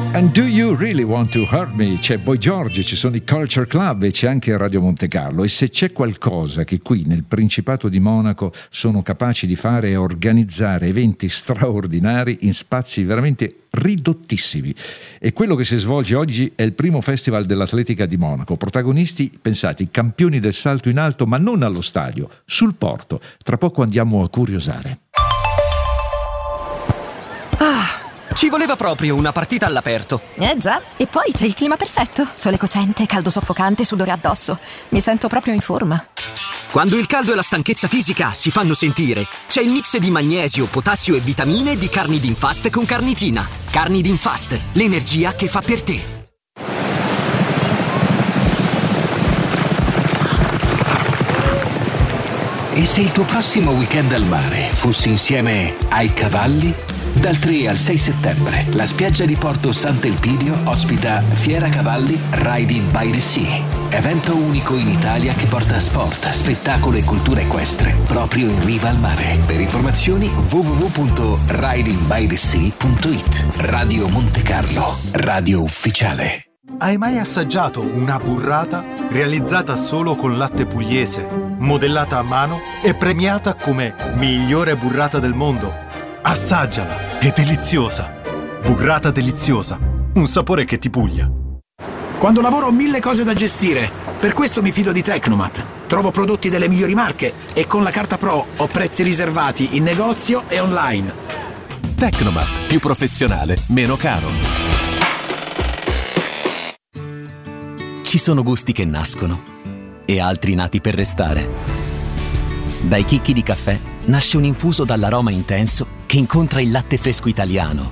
And Do You Really Want to Hurt Me? C'è Boy George, ci sono i Culture Club e c'è anche Radio Monte Carlo. E se c'è qualcosa che qui nel Principato di Monaco sono capaci di fare è organizzare eventi straordinari in spazi veramente ridottissimi. E quello che si svolge oggi è il primo festival dell'atletica di Monaco. Protagonisti, pensate, i campioni del salto in alto, ma non allo stadio, sul porto. Tra poco andiamo a curiosare. Ci voleva proprio una partita all'aperto. Già, e poi c'è il clima perfetto. Sole cocente, caldo soffocante, sudore addosso. Mi sento proprio in forma. Quando il caldo e la stanchezza fisica si fanno sentire, c'è il mix di magnesio, potassio e vitamine di Carnidin-Fast con carnitina. Carnidin-Fast, l'energia che fa per te. E se il tuo prossimo weekend al mare fosse insieme ai cavalli? Dal 3 al 6 settembre, la spiaggia di Porto Sant'Elpidio ospita Fiera Cavalli Riding by the Sea, evento unico in Italia che porta sport, spettacolo e cultura equestre proprio in riva al mare. Per informazioni www.ridingbythesea.it. Radio Monte Carlo, radio ufficiale. Hai mai assaggiato una burrata realizzata solo con latte pugliese, modellata a mano e premiata come migliore burrata del mondo? Assaggiala, è deliziosa. Burrata deliziosa, un sapore che ti puglia. Quando lavoro ho mille cose da gestire, per questo mi fido di Tecnomat. Trovo prodotti delle migliori marche e con la carta Pro ho prezzi riservati in negozio e online. Tecnomat, più professionale, meno caro. Ci sono gusti che nascono e altri nati per restare. Dai chicchi di caffè nasce un infuso dall'aroma intenso che incontra il latte fresco italiano.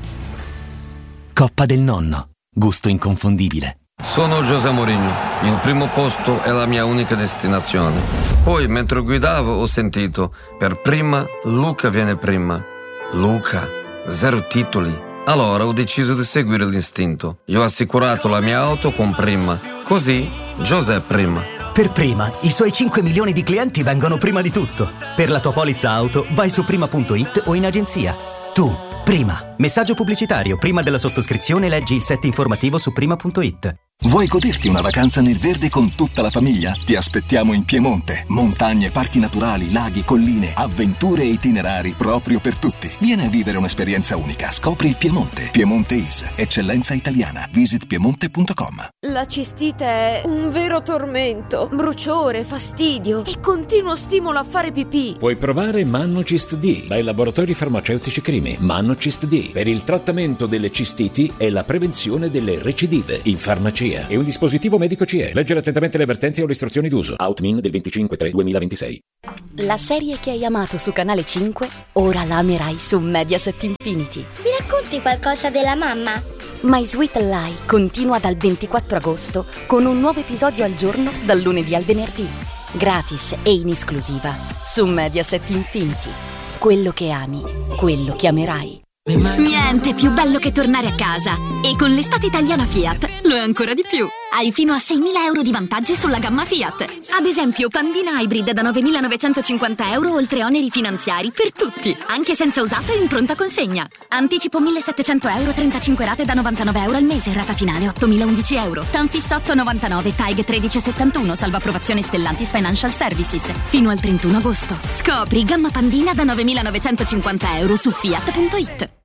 Coppa del Nonno, gusto inconfondibile. Sono José Mourinho, il primo posto è la mia unica destinazione. Poi mentre guidavo ho sentito, per prima Luca viene prima. Luca, 0 titoli. Allora ho deciso di seguire l'istinto. Io ho assicurato la mia auto con Prima, così José prima. Per Prima, i suoi 5 milioni di clienti vengono prima di tutto. Per la tua polizza auto, vai su prima.it o in agenzia. Tu, Prima. Messaggio pubblicitario. Prima della sottoscrizione leggi il set informativo su prima.it. Vuoi goderti una vacanza nel verde con tutta la famiglia? Ti aspettiamo in Piemonte. Montagne, parchi naturali, laghi, colline, avventure e itinerari proprio per tutti. Vieni a vivere un'esperienza unica. Scopri il Piemonte. Piemonte is, eccellenza italiana. Visit piemonte.com. La cistite è un vero tormento. Bruciore, fastidio e continuo stimolo a fare pipì. Puoi provare Mannocist D dai laboratori farmaceutici Crimi. Mannocist D per il trattamento delle cistiti e la prevenzione delle recidive in farmacia. È un dispositivo medico CE. Leggere attentamente le avvertenze o le istruzioni d'uso. Outmin del 25/3/2026. La serie che hai amato su Canale 5, ora la amerai su Mediaset Infinity. Mi racconti qualcosa della mamma? My Sweet Lie continua dal 24 agosto con un nuovo episodio al giorno dal lunedì al venerdì. Gratis e in esclusiva su Mediaset Infinity. Quello che ami, quello che amerai. Niente più bello che tornare a casa. E con l'estate italiana Fiat lo è ancora di più. Hai fino a 6.000 euro di vantaggi sulla gamma Fiat. Ad esempio Pandina Hybrid da 9.950 euro oltre oneri finanziari per tutti, anche senza usato e in pronta consegna. Anticipo 1.700 euro, 35 rate da 99 euro al mese, rata finale 8.011 euro. Tanfis 8,99, TAG 13,71, salva approvazione Stellantis Financial Services. Fino al 31 agosto. Scopri gamma Pandina da 9.950 euro su Fiat.it.